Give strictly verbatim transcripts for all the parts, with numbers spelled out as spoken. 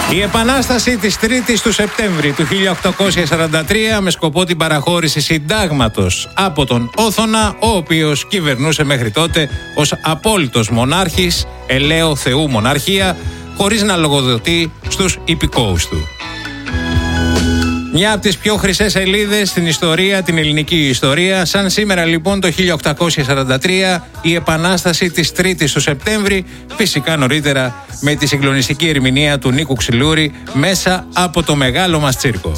Η επανάσταση της τρίτης του Σεπτέμβρη του χίλια οκτακόσια σαράντα τρία με σκοπό την παραχώρηση συντάγματος από τον Όθωνα, ο οποίος κυβερνούσε μέχρι τότε ως απόλυτος μονάρχης, ελαίο Θεού μοναρχία, χωρίς να λογοδοτεί στους υπηκόους του. Μια από τις πιο χρυσές σελίδες στην ιστορία, την ελληνική ιστορία. Σαν σήμερα λοιπόν το χίλια οκτακόσια σαράντα τρία η επανάσταση της τρίτης του Σεπτέμβρη, φυσικά νωρίτερα με τη συγκλονιστική ερμηνεία του Νίκου Ξυλούρη μέσα από το μεγάλο μας τσίρκο.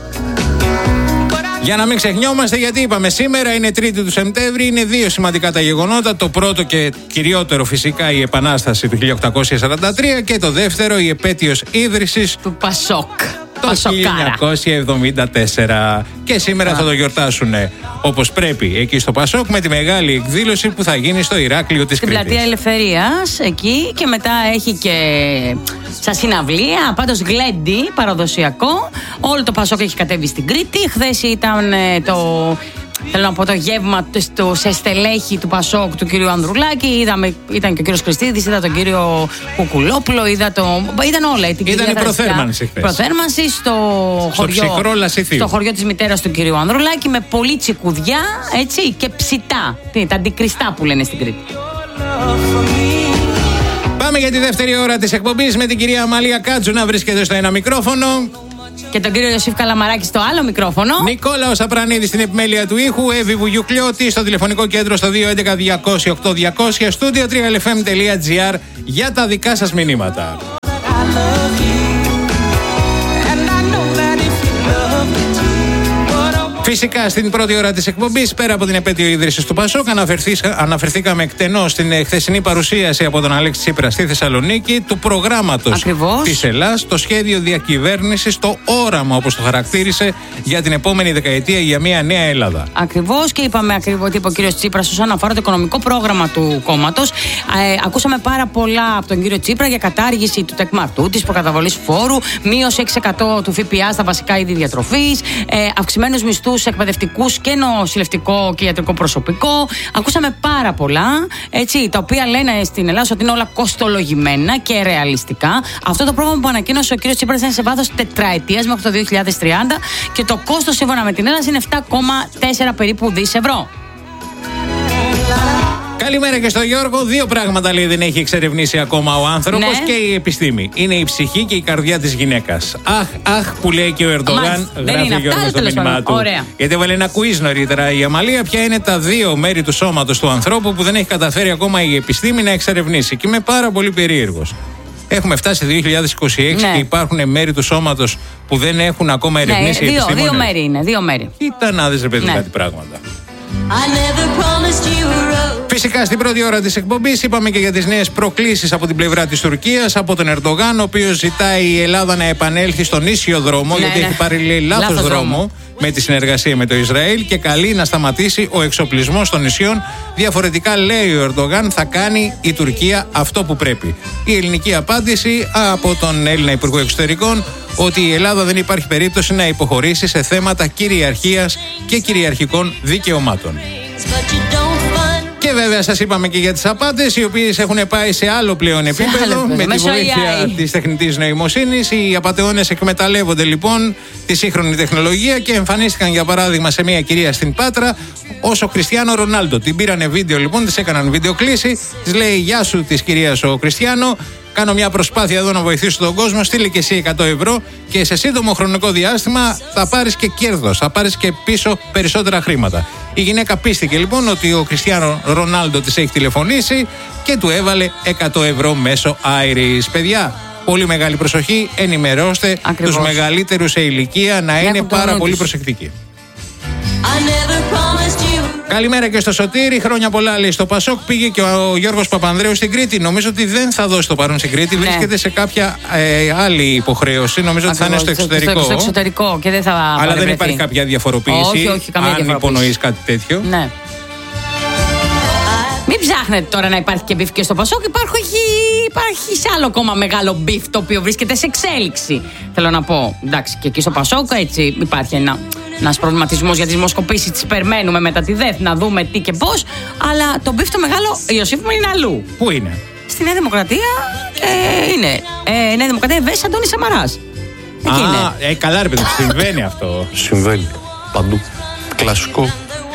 Για να μην ξεχνιόμαστε, γιατί είπαμε σήμερα είναι τρίτη του Σεπτέμβρη, είναι δύο σημαντικά τα γεγονότα. Το πρώτο και κυριότερο φυσικά η επανάσταση του χίλια οκτακόσια σαράντα τρία και το δεύτερο η επέτειος ίδρυσης του Πασόκ. Το χίλια εννιακόσια εβδομήντα τέσσερα. Και σήμερα Α. θα το γιορτάσουν όπως πρέπει εκεί στο Πασόκ με τη μεγάλη εκδήλωση που θα γίνει στο Ηράκλειο της Κρήτης. Στην Πλατεία Ελευθερίας εκεί, και μετά έχει και σαν συναυλία, πάντως γλέντι παραδοσιακό. Όλο το Πασόκ έχει κατέβει στην Κρήτη. Χθες ήταν το... Θέλω να πω το γεύμα στο, σε στελέχη του Πασόκ του κύριου Ανδρουλάκη. Είδαμε, ήταν και ο κύριος Χριστίδης, είδα τον κύριο Κουκουλόπουλο, είδα το, ήταν όλα. Ήταν η προθέρμανση χθες. Προθέρμανση στο, στο χωριό, Λασιθίου. Στο χωριό της μητέρας του κύριου Ανδρουλάκη με πολύ τσικουδιά, έτσι, και ψητά. Τα αντικριστά που λένε στην Κρήτη. Πάμε για τη δεύτερη ώρα της εκπομπής με την κυρία Αμαλία Κάτζου να βρίσκεται στο ένα μικρόφωνο. Και τον κύριο Ιωσήφ Καλαμαράκη στο άλλο μικρόφωνο. Νικόλαος Απρανίδης στην επιμέλεια του ήχου. Εύη Βουγιουκλιώτη στο τηλεφωνικό κέντρο στο δύο έντεκα διακόσια οκτώ διακόσια. Στούντιο τρία ελ εφ εμ τελεία τζι άρ για τα δικά σας μηνύματα. Φυσικά στην πρώτη ώρα της εκπομπής, πέρα από την επέτειο ίδρυσης του Πασόκ, αναφερθήκαμε εκτενώς στην χθεσινή παρουσίαση από τον Αλέξη Τσίπρα στη Θεσσαλονίκη του προγράμματος της Ελλάς, το σχέδιο διακυβέρνησης, το όραμα όπως το χαρακτήρισε για την επόμενη δεκαετία για μια νέα Ελλάδα. Ακριβώς, και είπαμε ακριβώς τι είπε ο κύριος Τσίπρας όσον αφορά το οικονομικό πρόγραμμα του κόμματος. Ε, ακούσαμε πάρα πολλά από τον κύριο Τσίπρα για κατάργηση του τεκμαρτού, της προκαταβολής φόρου, μείωση έξι τοις εκατό του ΦΠΑ στα βασικά είδη διατροφής, ε, αυξημένους μισθούς εκπαιδευτικούς και νοσηλευτικό και ιατρικό προσωπικό. Ακούσαμε πάρα πολλά, έτσι, τα οποία λένε στην Ελλάδα ότι είναι όλα κοστολογημένα και ρεαλιστικά. Αυτό το πρόγραμμα που ανακοίνωσε ο κ. Τσίπρας είναι σε βάθος τετραετίας μέχρι το δύο χιλιάδες τριάντα και το κόστος σύμφωνα με την Ελλάδα είναι επτά κόμμα τέσσερα περίπου δις ευρώ. Καλημέρα και στο Γιώργο. Δύο πράγματα λέει δεν έχει εξερευνήσει ακόμα ο άνθρωπος, ναι, και η επιστήμη. Είναι η ψυχή και η καρδιά της γυναίκας. Αχ, αχ, που λέει και ο Ερντογάν, γράφει ο Γιώργος στο μήνυμά του. Ωραία. Γιατί έβαλε ένα quiz νωρίτερα η Αμαλία. Ποια είναι τα δύο μέρη του σώματος του ανθρώπου που δεν έχει καταφέρει ακόμα η επιστήμη να εξερευνήσει. Και είμαι πάρα πολύ περίεργος. Έχουμε φτάσει δύο χιλιάδες είκοσι έξι, ναι, και υπάρχουν μέρη του σώματος που δεν έχουν ακόμα ερευνήσει, ναι, οι επιστήμονες. Δύο μέρη είναι, δύο μέρη. Κοίτα να δεις, ρε παιδί, ναι, κάτι πράγματα. Φυσικά στην πρώτη ώρα της εκπομπής είπαμε και για τις νέες προκλήσεις από την πλευρά της Τουρκίας, από τον Ερντογάν, ο οποίος ζητάει η Ελλάδα να επανέλθει στον ίσιο δρόμο, ναι, γιατί, ναι, έχει πάρει, λέει, λάθος, λάθος δρόμο, δρόμο με τη συνεργασία με το Ισραήλ, και καλεί να σταματήσει ο εξοπλισμός των νησιών. Διαφορετικά, λέει ο Ερντογάν, θα κάνει η Τουρκία αυτό που πρέπει. Η ελληνική απάντηση από τον Έλληνα Υπουργό Εξωτερικών, ότι η Ελλάδα δεν υπάρχει περίπτωση να υποχωρήσει σε θέματα κυριαρχίας και κυριαρχικών δικαιωμάτων. Και βέβαια σας είπαμε και για τις απάτες, οι οποίες έχουν πάει σε άλλο πλέον επίπεδο, με τη βοήθεια της τεχνητής νοημοσύνης. Οι απατεώνες εκμεταλλεύονται λοιπόν τη σύγχρονη τεχνολογία και εμφανίστηκαν για παράδειγμα σε μια κυρία στην Πάτρα ως ο Κριστιάνο Ρονάλντο. Την πήρανε βίντεο λοιπόν, της έκαναν βίντεο κλήση, της λέει «Γεια σου» της κυρίας ο Κριστιάνο. Κάνω μια προσπάθεια εδώ να βοηθήσω τον κόσμο. Στείλε και εσύ εκατό ευρώ και σε σύντομο χρονικό διάστημα θα πάρεις και κέρδος, θα πάρεις και πίσω περισσότερα χρήματα. Η γυναίκα πίστηκε λοιπόν ότι ο Κριστιάνο Ρονάλντο της έχει τηλεφωνήσει και του έβαλε εκατό ευρώ μέσω Άιρις. Παιδιά, πολύ μεγάλη προσοχή. Ενημερώστε τους μεγαλύτερους σε ηλικία να είναι πάρα πολύ προσεκτικοί. Καλημέρα και στο Σωτήρι. Χρόνια πολλά, λέει, στο Πασόκ. Πήγε και ο Γιώργος Παπανδρέου στην Κρήτη. Νομίζω ότι δεν θα δώσει το παρόν στην Κρήτη. Ναι. Βρίσκεται σε κάποια ε, άλλη υποχρέωση. Νομίζω Ακριβώς, ότι θα είναι στο εξωτερικό. Στο εξωτερικό και δεν θα Αλλά παρευρεθεί. Δεν υπάρχει κάποια διαφοροποίηση. Όχι, όχι, καμία αν διαφοροποίηση. υπονοείς κάτι τέτοιο. Ναι. Μην ψάχνετε τώρα να υπάρχει και μπιφ και στο Πασόκ. Υπάρχει, υπάρχει σε άλλο κόμμα μεγάλο μπιφ το οποίο βρίσκεται σε εξέλιξη. Θέλω να πω. Εντάξει, και εκεί στο Πασόκ έτσι υπάρχει ένα. Ένας προβληματισμός για τις δημοσκοπήσεις, τις περιμένουμε μετά τη ΔΕΘ να δούμε τι και πώς. Αλλά το μπιφ το μεγάλο, Ιωσήφ μου, είναι αλλού. Πού είναι? στη Νέα Δημοκρατία και είναι. Ε, Νέα Δημοκρατία Βέση Αντώνης Σαμαράς. Εκεί Α, είναι. Ε, καλά ρε παιδί, συμβαίνει αυτό. Συμβαίνει παντού. Κλασικό.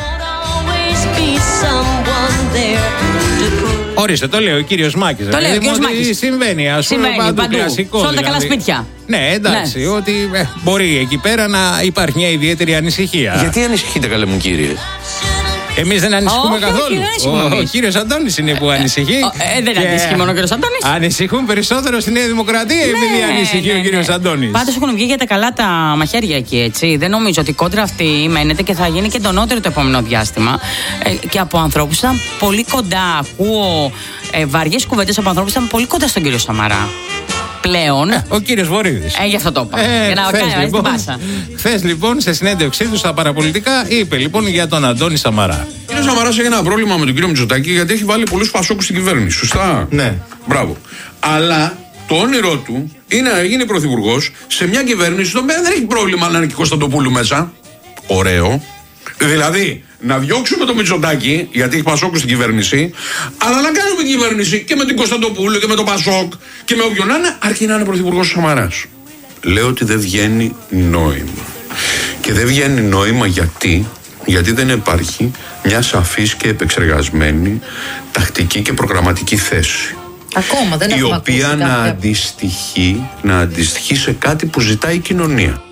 Ορίστε, το λέει ο κύριος Μάκης. Το λέει ο κύριος Μάκης. Συμβαίνει, ας πούμε, Συμβαίνει παντού, παντού. κλασικό. Σε όλα τα δηλαδή. καλά σπίτια. Ναι, εντάξει, ναι. Ότι ε, μπορεί εκεί πέρα να υπάρχει μια ιδιαίτερη ανησυχία. Γιατί ανησυχείτε, καλέ μου κύριε? Εμείς δεν ανησυχούμε όχι, καθόλου. Όχι, δεν ο ο κύριος Αντώνης είναι που ανησυχεί. Ε, δεν ανησυχεί μόνο ο κύριος Αντώνης. Ανησυχούν περισσότερο στη Νέα Δημοκρατία ναι, επειδή ανησυχεί ναι, ναι. ο κύριος Αντώνης. Πάντως έχουν βγει για τα καλά τα μαχαίρια εκεί, έτσι. Δεν νομίζω ότι η κόντρα αυτή μένεται και θα γίνει και εντονότερη το επόμενο διάστημα. Ε, και από ανθρώπους ήταν πολύ κοντά. Ακούω ε, βαριές κουβέντες από ανθρώπους ήταν πολύ κοντά στον κύριο Σαμαρά. Πλέον. Ε, ο κύριος Βορίδης. Ε, γι' αυτό το είπα. Ε, για να κάνει λοιπόν, την πάσα. Χθες λοιπόν σε συνέντευξή του στα παραπολιτικά είπε λοιπόν για τον Αντώνη Σαμαρά. Ο κύριος Σαμαράς έχει ένα πρόβλημα με τον κύριο Μητσοτάκη γιατί έχει βάλει πολλούς πασόκους στην κυβέρνηση. Σωστά. Ναι. Μπράβο. Αλλά το όνειρό του είναι να γίνει πρωθυπουργός σε μια κυβέρνηση στο οποίο δεν έχει πρόβλημα να είναι και Κωνσταντοπούλου μέσα. Ωραίο. Δηλαδή, να διώξουμε το Μητσοτάκη, γιατί έχει Πασόκ στην κυβέρνηση, αλλά να κάνουμε την κυβέρνηση και με την Κωνσταντοπούλου και με τον Πασόκ και με όποιον να είναι, αρκεί να είναι πρωθυπουργός ο Σαμαράς. Λέω ότι δεν βγαίνει νόημα. Και δεν βγαίνει νόημα γιατί, γιατί δεν υπάρχει μια σαφής και επεξεργασμένη τακτική και προγραμματική θέση. Ακόμα δεν η οποία να κάποια... αντιστοιχεί, να αντιστοιχεί σε κάτι που ζητάει η κοινωνία.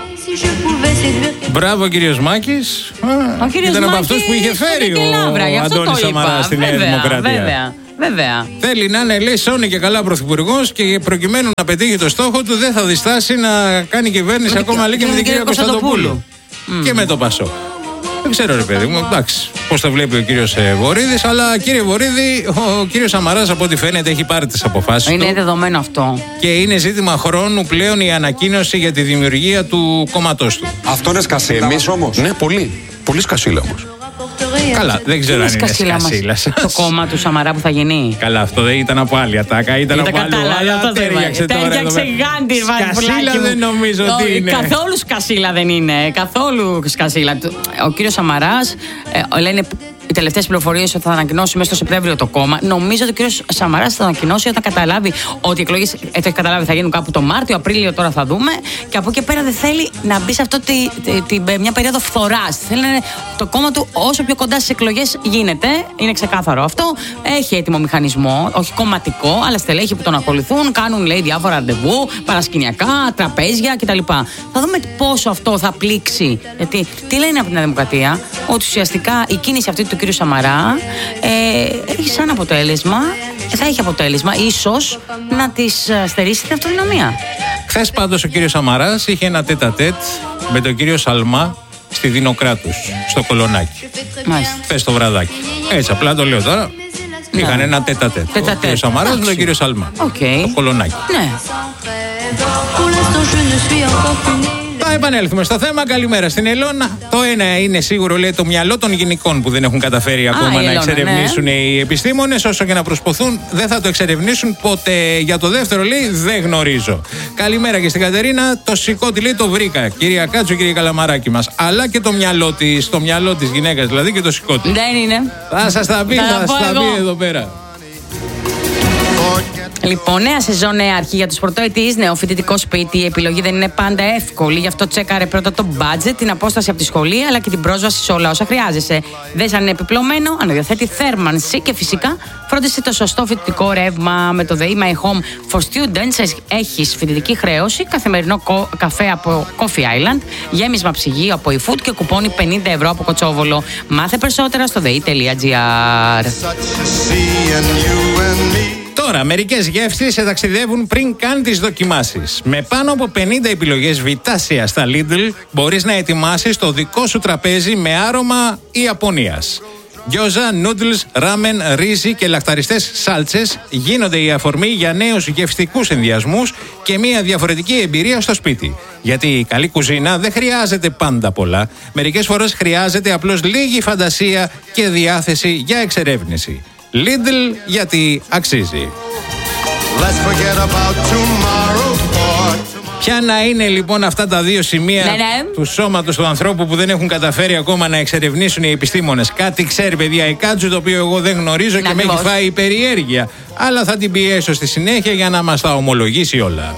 Μπράβο κύριος Μάκης. Ο κύριος Ήταν Μάκης από αυτούς που είχε φέρει ο, ο Αντώνης Σαμαράς στη Νέα Δημοκρατία. Βέβαια, βέβαια. Θέλει να είναι, λέει, σώνει και καλά πρωθυπουργός και προκειμένου να πετύχει το στόχο του δεν θα διστάσει να κάνει κυβέρνηση ακόμα λέει και με την κυρία Κωνσταντοπούλου. Mm. Και με το Πασόκ. Δεν ξέρω ρε παιδί μου, εντάξει, πώς το βλέπει ο κύριος ε, Βορίδης, αλλά κύριε Βορίδη, ο κύριος Σαμαράς από ό,τι φαίνεται έχει πάρει τις αποφάσεις είναι του. Είναι δεδομένο αυτό. Και είναι ζήτημα χρόνου πλέον η ανακοίνωση για τη δημιουργία του κόμματός του. Αυτό είναι σκασίλα εμείς όμως. Ναι, πολύ. Πολύ σκασίλα όμως. Καλά, δεν ξέρω αν είναι σκασίλα. Το κόμμα του Σαμαρά που θα γίνει. Καλά, αυτό δεν ήταν από άλλη ατάκα, ήταν από άλλο. Αλλά τέριαξε τώρα. Τέριαξε γάντι, σκασίλα δεν νομίζω ότι είναι. Καθόλου σκασίλα δεν είναι. Καθόλου σκασίλα. Ο κύριος Σαμαράς, λένε οι τελευταίες πληροφορίες ότι θα ανακοινώσει μέσα στο Σεπτέμβριο το κόμμα. Νομίζω ότι ο κύριος Σαμαράς θα ανακοινώσει όταν καταλάβει ότι οι εκλογές έχει καταλάβει θα γίνουν κάπου το Μάρτιο, Απρίλιο τώρα θα δούμε. Και από εκεί πέρα δεν θέλει να μπει σε αυτό τη, τη, τη, μια περίοδο φθοράς. Θέλει να είναι το κόμμα του όσο πιο κοντά στις εκλογές γίνεται. Είναι ξεκάθαρο αυτό. Έχει έτοιμο μηχανισμό, όχι κομματικό, αλλά στελέχη που τον ακολουθούν. Κάνουν λέει διάφορα ραντεβού, παρασκηνιακά, τραπέζια κτλ. Θα δούμε πόσο αυτό θα πλήξει. Γιατί τι λένε από την Νέα Δημοκρατία, ότι ουσιαστικά η κίνηση αυτή του κύριου Σαμαρά ε, έχει σαν αποτέλεσμα, θα έχει αποτέλεσμα ίσως να της στερήσει την αυτοδυναμία. Χθες πάντως ο κύριος Σαμαράς είχε ένα τέτα-τέτ με τον κύριο Σαλμά στη Δινοκράτους, στο Κολονάκι. Μάλιστα. Χθες το βραδάκι. Έτσι απλά το λέω τώρα. Ναι. Είχαν ένα τέτα-τέτ. Ο κύριος Σαμαράς με τον κύριο Σαλμά. Okay. Το Κολονάκι. Ναι. Θα επανέλθουμε στο θέμα. Καλημέρα στην Ελώνα. Το ένα είναι σίγουρο, λέει, το μυαλό των γυναικών που δεν έχουν καταφέρει ακόμα Α, να Ελώνα, εξερευνήσουν ναι. οι επιστήμονες. Όσο και να προσπαθούν, δεν θα το εξερευνήσουν ποτέ. Για το δεύτερο, λέει, δεν γνωρίζω. Καλημέρα και στην Κατερίνα. Το σηκώτη, λέει, το βρήκα. Κυρία Κάτσο, κύριε Καλαμαράκη μας. Αλλά και το μυαλό της, το μυαλό της γυναίκας, δηλαδή και το σηκώτη. Δεν είναι. Θα σας τα πει, θα, θα σας τα πει εδώ πέρα. Λοιπόν, νέα σεζόν, νέα αρχή για τους πρωτοετής, νέο φοιτητικό σπίτι. Η επιλογή δεν είναι πάντα εύκολη, γι' αυτό τσέκαρε πρώτα το budget, την απόσταση από τη σχολή, αλλά και την πρόσβαση σε όλα όσα χρειάζεσαι. Δες αν είναι επιπλωμένο, αν διαθέτει θέρμανση και φυσικά φρόντισε το σωστό φοιτητικό ρεύμα. Με το The My Home for Students έχεις φοιτητική χρέωση, καθημερινό καφέ από Coffee Island, γέμισμα ψυγείου από eFood και κουπόνι πενήντα ευρώ από Κοτσόβολο. Μάθε περισσότερα στο the e τελεία gr. Τώρα, μερικές γεύσεις σε ταξιδεύουν πριν καν τις δοκιμάσεις. Με πάνω από πενήντα επιλογές βιτάσια στα Lidl, μπορείς να ετοιμάσεις το δικό σου τραπέζι με άρωμα Ιαπωνίας. Γκιόζα, νούντλς, ράμεν, ρύζι και λαχταριστές σάλτσες γίνονται η αφορμή για νέους γευστικούς ενδιασμούς και μια διαφορετική εμπειρία στο σπίτι. Γιατί η καλή κουζίνα δεν χρειάζεται πάντα πολλά. Μερικές φορές χρειάζεται απλώς λίγη φαντασία και διάθεση για εξερεύνηση. Lidl, γιατί αξίζει. Ποια να είναι λοιπόν αυτά τα δύο σημεία ναι, ναι. του σώματος του ανθρώπου που δεν έχουν καταφέρει ακόμα να εξερευνήσουν οι επιστήμονες? Κάτι ξέρει, παιδιά, η Κάτζου, το οποίο εγώ δεν γνωρίζω να, και με έχει φάει η περιέργεια. Αλλά θα την πιέσω στη συνέχεια για να μας τα ομολογήσει όλα.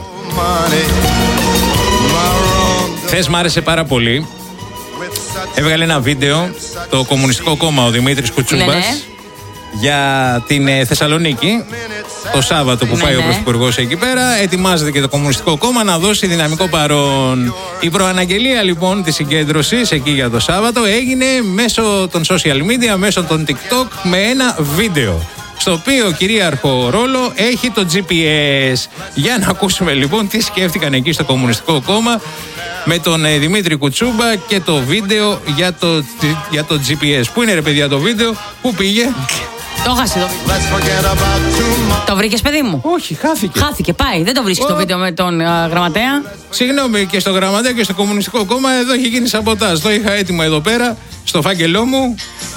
Χθες μ' άρεσε πάρα πολύ. Έβγαλε ένα βίντεο το Κομμουνιστικό Κόμμα ο Δημήτρης Κουτσούμπας ναι, ναι. για την ε, Θεσσαλονίκη το Σάββατο που ναι, πάει ναι. ο Πρωθυπουργός εκεί πέρα. Ετοιμάζεται και το Κομμουνιστικό Κόμμα να δώσει δυναμικό παρόν. Η προαναγγελία λοιπόν της συγκέντρωσης εκεί για το Σάββατο έγινε μέσω των social media, μέσω των TikTok, με ένα βίντεο στο οποίο κυρίαρχο ρόλο έχει το τζι πι ες. Για να ακούσουμε λοιπόν τι σκέφτηκαν εκεί στο Κομμουνιστικό Κόμμα με τον ε, Δημήτρη Κουτσούμπα και το βίντεο για το, για το τζι πι ες. Πού είναι ρε παιδιά το βίντεο, πού πήγε? Το χάσε το βίντεο. Το βρήκες παιδί μου? Όχι, χάθηκε. Χάθηκε, πάει. Δεν το βρίσκεις oh. το βίντεο με τον uh, γραμματέα? Συγγνώμη, και στο γραμματέα και στο Κομμουνιστικό Κόμμα εδώ έχει γίνει σαμποτάζ. Το είχα έτοιμο εδώ πέρα, στο φάκελό μου.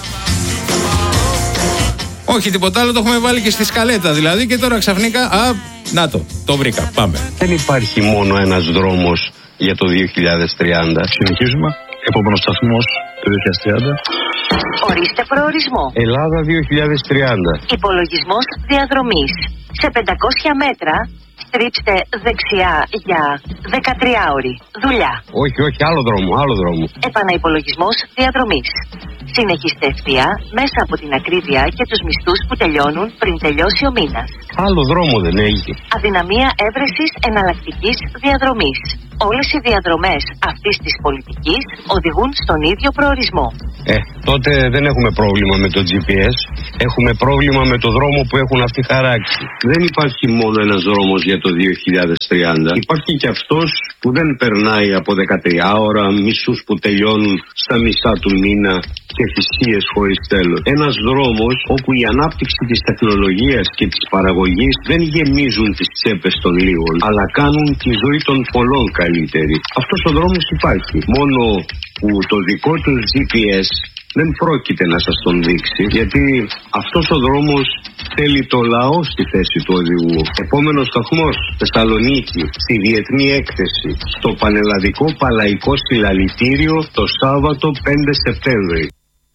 Όχι τίποτα άλλο, το έχουμε βάλει και στη σκαλέτα δηλαδή και τώρα ξαφνικά, α, να το, το βρήκα, πάμε. Δεν υπάρχει μόνο ένας δρόμος για το δύο χιλιάδες τριάντα. Συνεχίζουμε. Επόμενος σταθμός το δύο χιλιάδες τριάντα. Ορίστε προορισμό. Ελλάδα δύο χιλιάδες τριάντα. Υπολογισμός διαδρομής. Σε πεντακόσια μέτρα στρίψτε δεξιά για δεκατρία ώρη. Δουλειά. Όχι, όχι, άλλο δρόμο, άλλο δρόμο. Επαναυπολογισμός διαδρομής. Συνεχίστε ευθεία μέσα από την ακρίβεια και τους μισθούς που τελειώνουν πριν τελειώσει ο μήνας. Άλλο δρόμο δεν έχει. Αδυναμία έβρεσης εναλλακτικής διαδρομής. Όλες οι διαδρομές αυτής της πολιτικής οδηγούν στον ίδιο προορισμό. Ε, τότε δεν έχουμε πρόβλημα με το τζι πι ες. Έχουμε πρόβλημα με το δρόμο που έχουν αυτοί χαράξει. Δεν υπάρχει μόνο ένας δρόμος για το δύο χιλιάδες τριάντα. Υπάρχει και αυτός που δεν περνάει από δεκατρία ώρα, μισούς που τελειώνουν στα μισά του μήνα και θυσίες χωρίς τέλος. Ένας δρόμος όπου η ανάπτυξη της τεχνολογίας και της παραγωγής δεν γεμίζουν τις τσέπες των λίγων, αλλά κάνουν τη ζωή των πολλών καλύτερη. Αυτός ο δρόμος υπάρχει. Μόνο που το δικό του τζι πι ες δεν πρόκειται να σας τον δείξει, γιατί αυτός ο δρόμος θέλει το λαό στη θέση του οδηγού. Επόμενος σταθμός, Θεσσαλονίκη, στη Διεθνή Έκθεση, στο Πανελλαδικό Παλαϊκό Συλλαλητήριο το Σάββατο πέντε Σεπτέμβρη.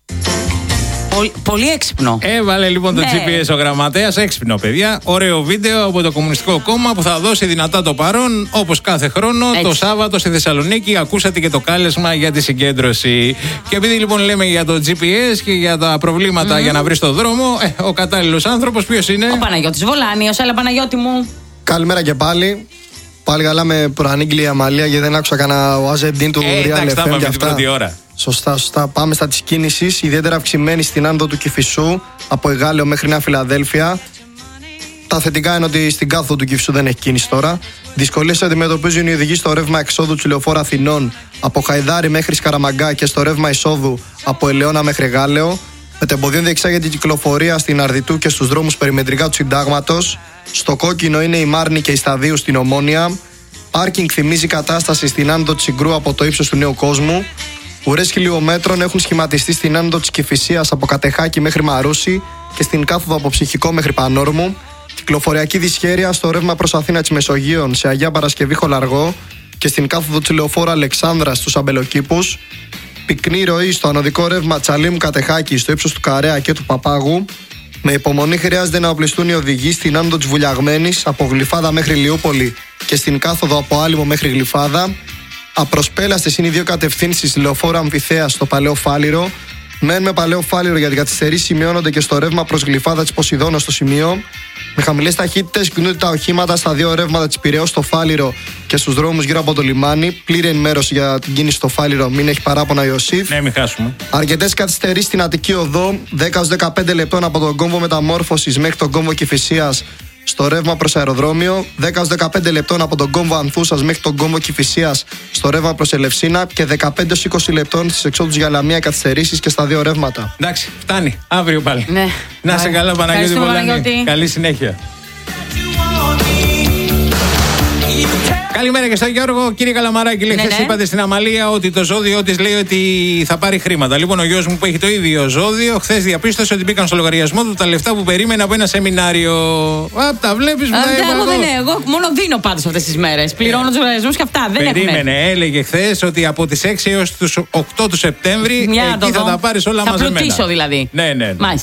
Πολύ, πολύ έξυπνο. Έβαλε λοιπόν το ναι. τζι πι ες ο γραμματέας, έξυπνο παιδιά. Ωραίο βίντεο από το Κομμουνιστικό Κόμμα που θα δώσει δυνατά το παρόν, όπως κάθε χρόνο, έτσι. Το Σάββατο στη Θεσσαλονίκη. Ακούσατε και το κάλεσμα για τη συγκέντρωση. Και επειδή λοιπόν λέμε για το τζι πι ες και για τα προβλήματα mm. για να βρει το δρόμο, ε, ο κατάλληλος άνθρωπος ποιος είναι? Ο Παναγιώτης Βολάνιος. Έλα Παναγιώτη μου. Καλημέρα και πάλι. Πάλι καλά με προανήγγειλη η Αμαλία, γιατί δεν άκουσα κανένα ο Αζεντίν του ε, Real εντάξει, εφ εμ και αυτά. Πρώτη ώρα. Σωστά, σωστά. Πάμε στα της κίνησης. Ιδιαίτερα αυξημένη στην άνοδο του Κηφισού από Εγάλεο μέχρι Νέα Φιλαδέλφια. Τα θετικά είναι ότι στην κάθοδο του Κηφισού δεν έχει κίνηση τώρα. Δυσκολίες αντιμετωπίζουν οι οδηγοί στο ρεύμα εξόδου του Λεωφόρου Αθηνών από Χαϊδάρι μέχρι Σκαραμαγκά και στο ρεύμα εισόδου από Ελαιώνα μέχρι Γάλεο. Μετεμποδίων διεξάγεται η κυκλοφορία στην Αρδιτού και στους δρόμους περιμετρικά του Συντάγματος. Στο κόκκινο είναι η Μάρνη και η Σταδίου στην Ομόνια. Πάρκινγκ θυμίζει κατάσταση στην άνοδο της Συγκρού από το ύψος του Νέου Κόσμου. Ουρές χιλιόμετρων έχουν σχηματιστεί στην άνοδο της Κηφισίας από Κατεχάκη μέχρι Μαρούσι και στην κάθοδο από Ψυχικό μέχρι Πανόρμου. Κυκλοφοριακή δυσχέρεια στο ρεύμα προς Αθήνα της Μεσογείων σε Αγία Παρασκευή Χολαργό και στην κάθοδο της Λεωφόρου Αλεξάνδρας στους Αμπελοκήπους. Πυκνή ροή στο ανωδικό ρεύμα Τσαλίμου Κατεχάκη στο ύψος του Καρέα και του Παπάγου. Με υπομονή χρειάζεται να οπλιστούν οι οδηγοί στην άνοδο της Βουλιαγμένης από Γλυφάδα μέχρι Λιούπολη και στην κάθοδο από Άλυμο μέχρι Γλυφάδα. Απροσπέλαστες είναι οι δύο κατευθύνσεις Λεωφόρου Αμφιθέα στο Παλαιό Φάληρο. Μεν με Παλαιό Φάληρο γιατί καθυστερήσεις σημειώνονται και στο ρεύμα προς Γλυφάδα της Ποσειδώνα στο σημείο. Με χαμηλές ταχύτητες κινούνται τα οχήματα στα δύο ρεύματα της Πειραιώς στο Φάληρο και στους δρόμους γύρω από το λιμάνι. Πλήρη ενημέρωση για την κίνηση στο Φάληρο, μην έχει παράπονα Ιωσήφ. Ναι, μην χάσουμε. Αρκετές καθυστερήσεις στην Αττική Οδό, δέκα με δεκαπέντε λεπτών από τον κόμβο Μεταμόρφωσης μέχρι τον κόμβο Κηφισίας στο ρεύμα προς αεροδρόμιο, δέκα με δεκαπέντε λεπτών από τον κόμβο Ανθούσας μέχρι τον κόμβο Κηφισίας στο ρεύμα προς Ελευσίνα και δεκαπέντε με είκοσι λεπτών στις εξόδους για Λαμία καθυστερήσεις και στα δύο ρεύματα. Εντάξει, φτάνει. Αύριο πάλι. Ναι. Να σε καλά, Παναγιώτη Βολάνη. Καλή συνέχεια. Καλημέρα και στον Γιώργο. Κύριε Καλαμαράκη, λέει, Ναι, χθες ναι. είπατε στην Αμαλία ότι το ζώδιο της λέει ότι θα πάρει χρήματα. Λοιπόν, ο γιος μου που έχει το ίδιο ζώδιο, χθες διαπίστωσε ότι μπήκαν στο λογαριασμό του τα λεφτά που περίμενε από ένα σεμινάριο. Α, τα βλέπεις που Α, τα είπα εγώ, εγώ. δεν, εγώ μόνο δίνω πάντως αυτές τις μέρες. Πληρώνω τους λογαριασμούς και αυτά. Δεν έχουν. Περίμενε, έλεγε χθες ότι από τις έξι έως τους οκτώ του Σεπτέμβρη Μια να εκεί το θα δω. τα πάρεις όλα θα μαζεμένα. Θα πλουτίσω δηλαδή. Ναι, ναι, ναι. Μάλιστα.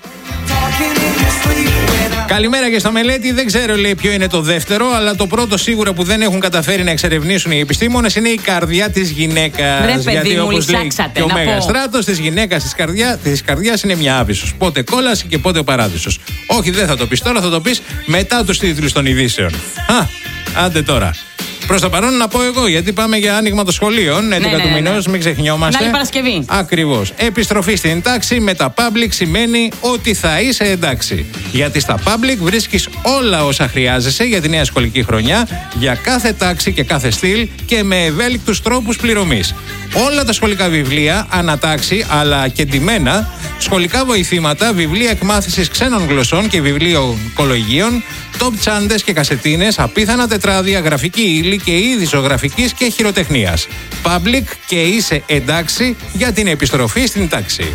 Καλημέρα και στο Μελέτη. Δεν ξέρω, λέει, ποιο είναι το δεύτερο, αλλά το πρώτο σίγουρα που δεν έχουν καταφέρει να εξερευνήσουν οι επιστήμονες είναι η καρδιά της γυναίκας. Ρε, παιδί Γιατί μου, όπως λέει λυσάξατε, και ο να πω. Μέγαστράτος της γυναίκας της, καρδιά, της καρδιάς είναι μια άβυσσος. Πότε κόλαση και πότε ο παράδεισος. Όχι, δεν θα το πεις τώρα, θα το πεις μετά τους τίτλους των ειδήσεων. Α, άντε τώρα. Προς το παρόν να πω εγώ, γιατί πάμε για άνοιγμα των σχολείων. έντεκα ναι, του ναι, μηνός, ναι. μην ξεχνιόμαστε. Την άλλη Παρασκευή. Ακριβώς. Επιστροφή στην τάξη με τα public σημαίνει ότι θα είσαι εντάξει. Γιατί στα public βρίσκεις όλα όσα χρειάζεσαι για τη νέα σχολική χρονιά, για κάθε τάξη και κάθε στυλ και με ευέλικτους τρόπους πληρωμής. Όλα τα σχολικά βιβλία, ανατάξη αλλά και ντυμένα, σχολικά βοηθήματα, βιβλία εκμάθησης ξένων γλωσσών και βιβλίων κολογίων, top τσάντες και κασετίνες, απίθανα τετράδια, γραφική ύλη και είδη ζωγραφικής και χειροτεχνίας. Public και είσαι εντάξει για την επιστροφή στην τάξη.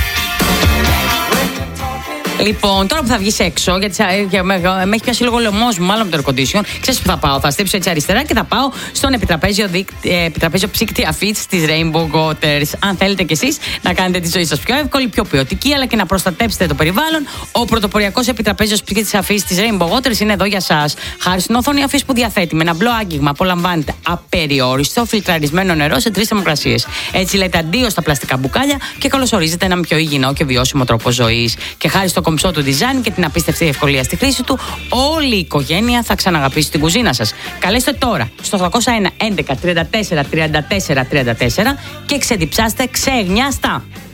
Λοιπόν, τώρα που θα βγει έξω, γιατί σα- για- με, με έχει πιάσει λίγο λαιμό μου, μάλλον με το air condition, ξέρει που θα πάω. Θα στρίψω έτσι αριστερά και θα πάω στον επιτραπέζιο, δίκ, ε, επιτραπέζιο ψύκτη αφίτ τη Rainbow Waters. Αν θέλετε κι εσείς να κάνετε τη ζωή σας πιο εύκολη, πιο ποιοτική, αλλά και να προστατέψετε το περιβάλλον, ο πρωτοποριακός επιτραπέζιος ψύκτη αφίτ τη Rainbow Waters είναι εδώ για σας. Χάρη στην οθόνη αφής που διαθέτει με ένα μπλο άγγιγμα, απολαμβάνετε απεριόριστο φιλτραρισμένο νερό σε τρεις θερμοκρασίες. Έτσι λέτε αντίο στα πλαστικά μπουκάλια και καλωσορίζετε έναν πιο υγιεινό και βιώσιμο τρόπο ζωής. Και χάρη στο κομψό του design και την απίστευτη ευκολία στη χρήση του, όλη η οικογένεια θα ξαναγαπήσει την κουζίνα σας. Καλέστε τώρα στο οκτώ ένα ένα έντεκα τριάντα τέσσερα τριάντα τέσσερα τριάντα τέσσερα και ξεδιψάστε ξεγνιάστα.